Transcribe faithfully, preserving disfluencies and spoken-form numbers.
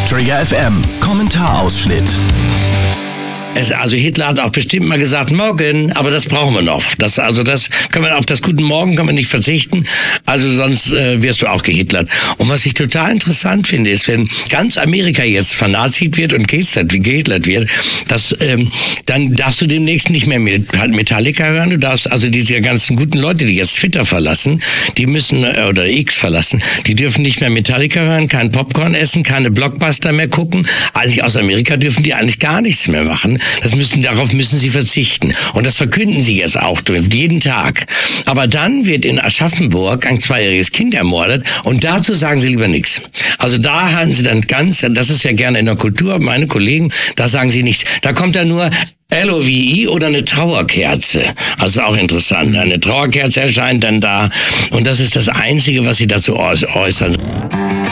Träger F M, Kommentarausschnitt. Es, also Hitler hat auch bestimmt mal gesagt, morgen, aber das brauchen wir noch. Das, also das können wir, auf das Guten Morgen können wir nicht verzichten, also sonst äh, wirst du auch gehitlert. Und was ich total interessant finde, ist, wenn ganz Amerika jetzt vernazit wird und gehitlert wird, dass, ähm, dann darfst du demnächst nicht mehr Metallica hören, du darfst also diese ganzen guten Leute, die jetzt Twitter verlassen, die müssen, äh, oder X verlassen, die dürfen nicht mehr Metallica hören, kein Popcorn essen, keine Blockbuster mehr gucken. Also aus Amerika dürfen die eigentlich gar nichts mehr machen. Das müssen, darauf müssen sie verzichten. Und das verkünden sie jetzt auch jeden Tag. Aber dann wird in Aschaffenburg ein zweijähriges Kind ermordet und dazu sagen sie lieber nichts. Also da haben sie dann ganz, das ist ja gerne in der Kultur, meine Kollegen, da sagen sie nichts. Da kommt dann nur L O V E oder eine Trauerkerze. Also auch interessant. Eine Trauerkerze erscheint dann da und das ist das Einzige, was sie dazu äußern.